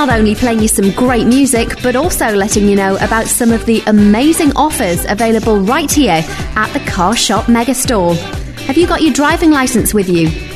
not only playing you some great music, but also letting you know about some of the amazing offers available right here at the Car Shop Megastore. Have you got your driving licence with you?